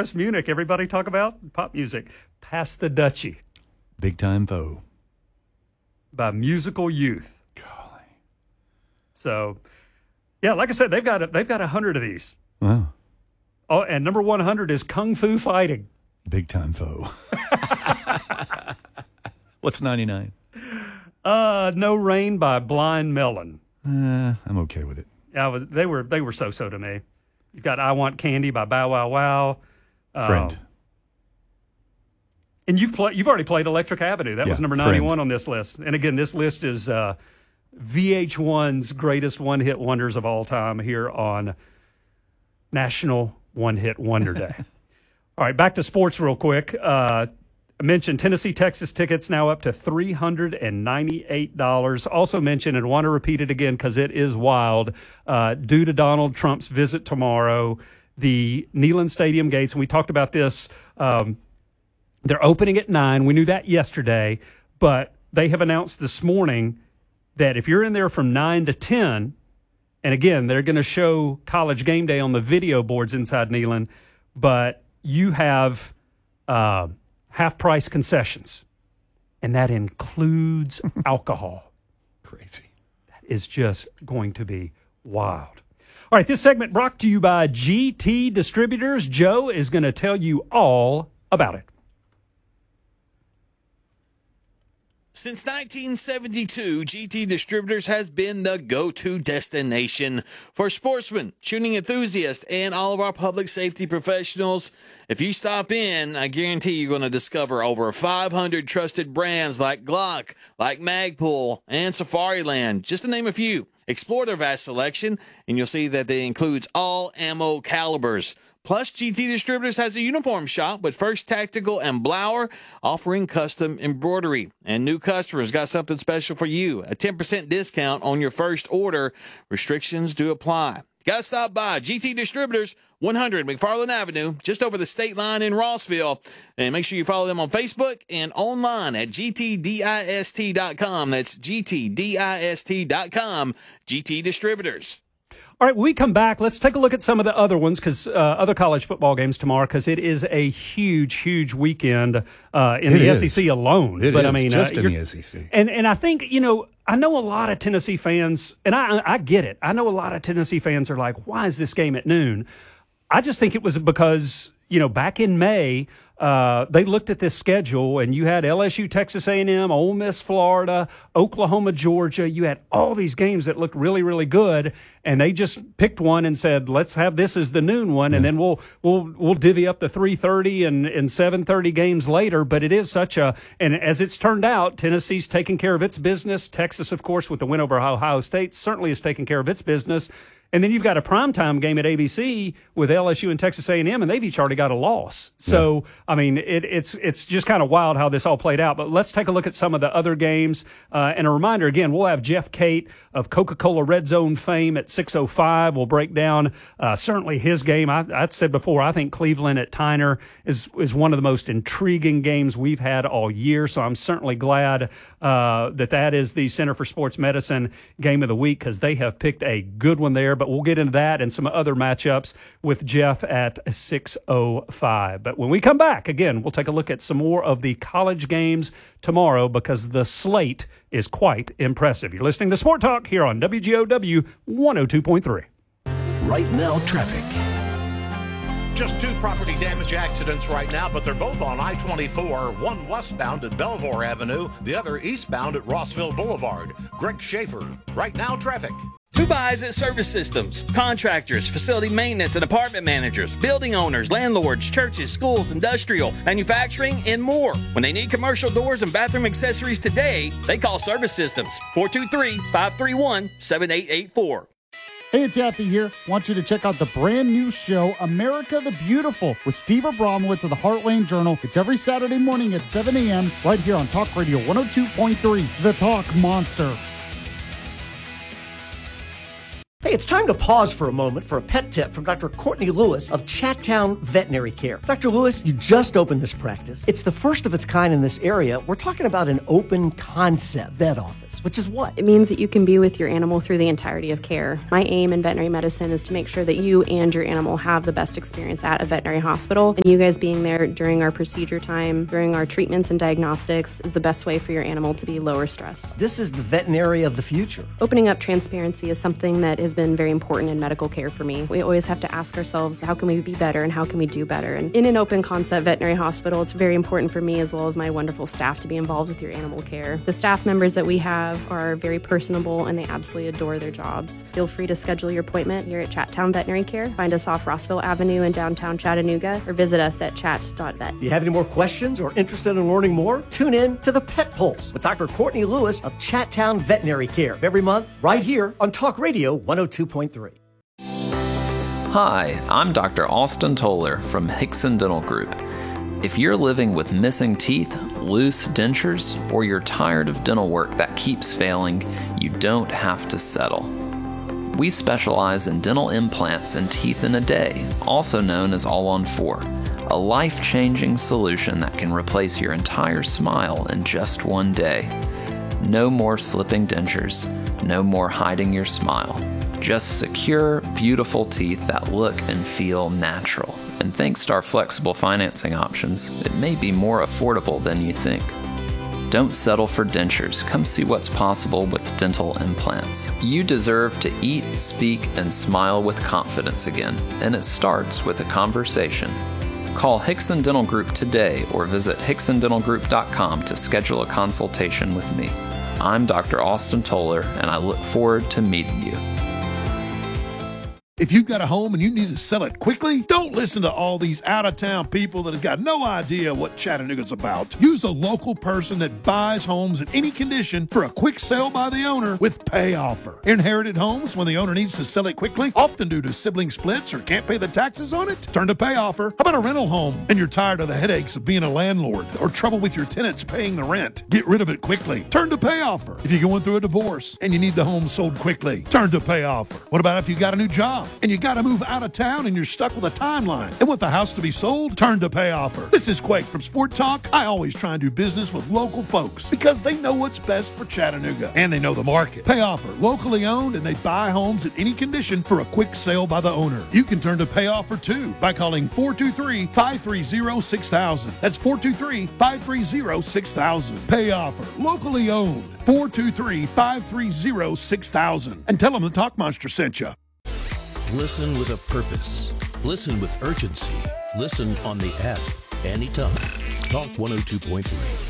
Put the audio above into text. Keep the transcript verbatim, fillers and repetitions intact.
Forest, Munich. Everybody talk about pop music. Pass the Dutchie. Big Time Foe. By Musical Youth. Golly. So, yeah, like I said, they've got a, they've got a hundred of these. Wow. Oh, and number one hundred is Kung Fu Fighting. Big Time Foe. What's ninety-nine? Uh, No Rain by Blind Melon. Uh, I'm okay with it. I was they were they were so so to me. You've got I Want Candy by Bow Wow Wow. Friend. Um, and you've played you've already played Electric Avenue. That Yeah, was number Friend. ninety-one on this list. And again, this list is uh, V H one's greatest one hit wonders of all time here on National One Hit Wonder Day. All right, back to sports real quick. Uh, I mentioned Tennessee, Texas tickets now up to three hundred ninety-eight dollars. Also mentioned, and want to repeat it again because it is wild, uh, due to Donald Trump's visit tomorrow, the Neyland Stadium gates, and we talked about this, um, they're opening at nine. We knew that yesterday, but they have announced this morning that if you're in there from nine to ten, and again, they're going to show College Game Day on the video boards inside Neyland, but you have uh, half-price concessions, and that includes alcohol. Crazy. That is just going to be wild. All right, this segment brought to you by G T Distributors. Joe is going to tell you all about it. Since nineteen seventy-two, G T Distributors has been the go-to destination for sportsmen, shooting enthusiasts, and all of our public safety professionals. If you stop in, I guarantee you're going to discover over five hundred trusted brands like Glock, like Magpul, and Safariland, just to name a few. Explore their vast selection, and you'll see that it includes all ammo calibers. Plus, G T Distributors has a uniform shop with First Tactical and Blower offering custom embroidery. And new customers got something special for you, a ten percent discount on your first order. Restrictions do apply. Got to stop by G T Distributors, one hundred McFarland Avenue, just over the state line in Rossville. And make sure you follow them on Facebook and online at G T dist dot com. That's G T dist dot com, G T Distributors. All right, when we come back, let's take a look at some of the other ones, because uh, other college football games tomorrow, because it is a huge, huge weekend uh, in It the is. S E C alone. It but is, I mean, just uh, in you're- the S E C. And and I think, you know, I know a lot of Tennessee fans, and I I get it. I know a lot of Tennessee fans are like, why is this game at noon? I just think it was because, you know, back in May, uh, they looked at this schedule, and you had L S U, Texas A and M, Ole Miss, Florida, Oklahoma, Georgia. You had all these games that looked really, really good, and they just picked one and said, "Let's have this as the noon one, and then we'll we'll we'll divvy up the three thirty and and seven thirty games later." But it is such a, and as it's turned out, Tennessee's taking care of its business. Texas, of course, with the win over Ohio State, certainly is taking care of its business. And then you've got a primetime game at A B C with L S U and Texas A and M, and they've each already got a loss. So, yeah. I mean, it, it's it's just kind of wild how this all played out. But let's take a look at some of the other games. Uh, and a reminder, again, we'll have Jeff Cate of Coca-Cola Red Zone fame at six oh five. We'll break down uh, certainly his game. I, I said before, I think Cleveland at Tyner is, is one of the most intriguing games we've had all year. So I'm certainly glad uh, that that is the Center for Sports Medicine game of the week, because they have picked a good one there. But we'll get into that and some other matchups with Jeff at six oh five. But when we come back, again, we'll take a look at some more of the college games tomorrow, because the slate is quite impressive. You're listening to Sport Talk here on W G O W one oh two point three. Right now, traffic. Just two property damage accidents right now, but they're both on I twenty-four, one westbound at Belvoir Avenue, the other eastbound at Rossville Boulevard. Greg Schaefer, right now traffic. Who buys at Service Systems? Contractors, facility maintenance and apartment managers, building owners, landlords, churches, schools, industrial, manufacturing, and more. When they need commercial doors and bathroom accessories today, they call Service Systems. four two three, five three one, seven eight eight four. Hey, it's Taffy here. Want you to check out the brand new show, America the Beautiful, with Steve Abramowitz of the Heartland Journal. It's every Saturday morning at seven a.m. right here on Talk Radio one oh two point three, The Talk Monster. Hey, it's time to pause for a moment for a pet tip from Doctor Courtney Lewis of Chattown Veterinary Care. Doctor Lewis, you just opened this practice. It's the first of its kind in this area. We're talking about an open concept vet office, which is what? It means that you can be with your animal through the entirety of care. My aim in veterinary medicine is to make sure that you and your animal have the best experience at a veterinary hospital. And you guys being there during our procedure time, during our treatments and diagnostics is the best way for your animal to be lower stressed. This is the veterinary of the future. Opening up transparency is something that has been very important in medical care for me. We always have to ask ourselves, how can we be better and how can we do better? And in an open concept veterinary hospital, it's very important for me as well as my wonderful staff to be involved with your animal care. The staff members that we have are very personable and they absolutely adore their jobs. Feel free to schedule your appointment here at Chattown Veterinary Care. Find us off Rossville Avenue in downtown Chattanooga or visit us at chat dot vet. Do you have any more questions or interested in learning more? Tune in to the Pet Pulse with Doctor Courtney Lewis of Chattown Veterinary Care every month right here on Talk Radio one oh two point three. Hi, I'm Doctor Austin Toller from Hickson Dental Group. If you're living with missing teeth, loose dentures, or you're tired of dental work that keeps failing, you don't have to settle. We specialize in dental implants and teeth in a day, also known as All on Four, a life-changing solution that can replace your entire smile in just one day. No more slipping dentures, no more hiding your smile. Just secure, beautiful teeth that look and feel natural. And thanks to our flexible financing options, it may be more affordable than you think. Don't settle for dentures. Come see what's possible with dental implants. You deserve to eat, speak, and smile with confidence again, and it starts with a conversation. Call Hickson Dental Group today or visit hickson dental group dot com to schedule a consultation with me. I'm Doctor Austin Toller, and I look forward to meeting you. If you've got a home and you need to sell it quickly, don't listen to all these out-of-town people that have got no idea what Chattanooga's about. Use a local person that buys homes in any condition for a quick sale by the owner with Pay Offer. Inherited homes, when the owner needs to sell it quickly, often due to sibling splits or can't pay the taxes on it, turn to Pay Offer. How about a rental home and you're tired of the headaches of being a landlord or trouble with your tenants paying the rent? Get rid of it quickly. Turn to Pay Offer. If you're going through a divorce and you need the home sold quickly, turn to Pay Offer. What about if you got a new job and you got to move out of town and you're stuck with a timeline and want the house to be sold? Turn to Pay Offer. This is Quake from Sport Talk. I always try and do business with local folks because they know what's best for Chattanooga and they know the market. Pay Offer, locally owned, and they buy homes in any condition for a quick sale by the owner. You can turn to Pay Offer too by calling four two three, five three zero, six thousand. That's four two three, five three zero, six thousand. Pay Offer, locally owned. four two three, five three zero, six thousand. And tell them the Talk Monster sent you. Listen with a purpose. Listen with urgency. Listen on the app anytime. Talk one oh two point three.